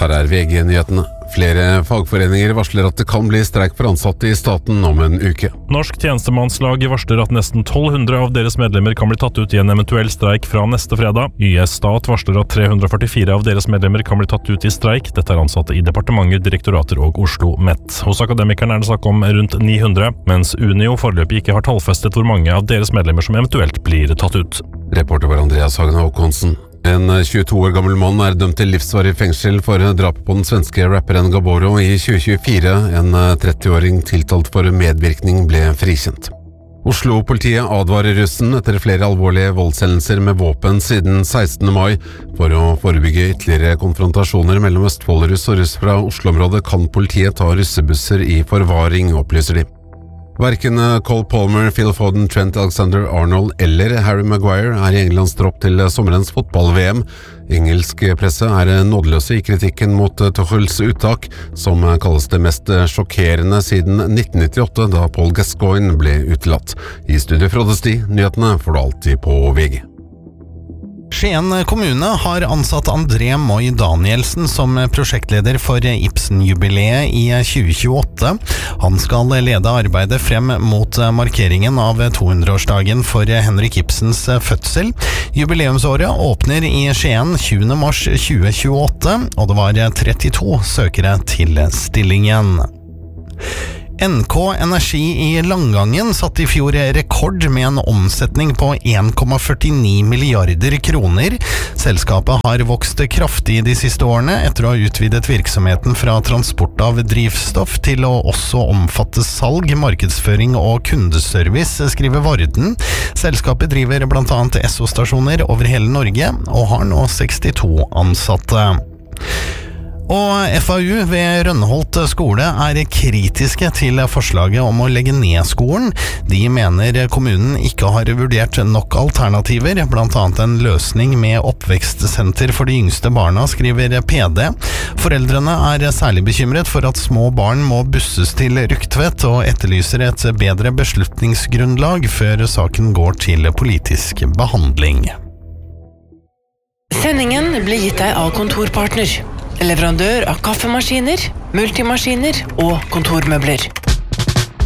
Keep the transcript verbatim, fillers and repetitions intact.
Her er V G-nyhetene. Flere fagforeninger varsler at det kan bli streik for ansatte i staten om en uke. Norsk tjenestemannslag varsler at nesten tolv hundre av deres medlemmer kan bli tatt ut i en eventuell streik fra neste fredag. Y S Stat varsler at tre hundre og førtifire av deres medlemmer kan bli tatt ut i streik. Dette er ansatte i departementer, direktorater og Oslo Met. Hos Akademikerne er det snakk om rundt ni hundre, mens Unio foreløpig ikke har tallfestet hvor mange av deres medlemmer som eventuelt blir tatt ut. Reporter var Andreas Hagen Håkonsen. En tjueto år gammel mann er dømt til livsvarig fengsel for drap på den svenske rapperen Gaboro i tjue tjuefire. En tretti-åring tiltalt for medvirkning ble frikjent. Oslo-politiet advarer russen etter flere alvorlige voldshendelser med våpen siden sekstende mai. For å forebygge ytterligere konfrontasjoner mellom Østfold-russ og russ fra Oslo-området kan politiet ta russebusser i forvaring, opplyser de. Hverken Cole Palmer, Phil Foden, Trent Alexander-Arnold eller Harry Maguire er i Englands tropp til sommerens fotball-V M. Engelsk presse er nådeløse i kritikken mot Tuchels uttak, som kalles det mest sjokkerende siden nitten nittiåtte, da Paul Gascoigne ble utelatt. I studio Frode Sti, nyhetene får du alltid på V G. Skien kommune har ansatt André Moi Danielsen som prosjektleder for Ibsen-jubileet i tjue tjueåtte. Han skal lede arbeidet frem mot markeringen av to hundre-årsdagen for Henrik Ibsens fødsel. Jubileumsåret åpner i Skien tjuende mars tjue tjueåtte, og det var trettito søkere til stillingen. N K Energi i Langangen satt i fjor rekord med en omsetning på en komma førtini milliarder kroner. Selskapet har vokst kraftig de siste årene etter å ha utvidet virksomheten fra transport av drivstoff til å også omfatte salg, markedsføring og kundeservice, skriver Varden. Selskapet driver blant annet Esso-stasjoner over hele Norge og har nå sekstito ansatte. Og F A U ved Rønneholt skole er kritiske til forslaget om å legge ned skolen. De mener kommunen ikke har vurdert nok alternativer, blant annet en løsning med oppvekstsenter for de yngste barna, skriver P D. Foreldrene er særlig bekymret for at små barn må busses til Rugtvedt, og etterlyser et bedre beslutningsgrunnlag før saken går til politisk behandling. Sendingen blir gitt deg av Kontorpartner, leverandør av kaffemaskiner, multimaskiner og kontormøbler.